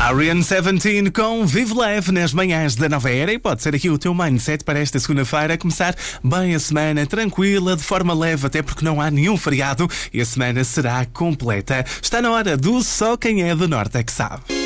Ariane 17 com Vive Leve nas manhãs da Nova Era, e pode ser aqui o teu mindset para esta segunda-feira, começar bem a semana, tranquila, de forma leve, até porque não há nenhum feriado e a semana será completa. Está na hora do Só Quem É do Norte é que sabe.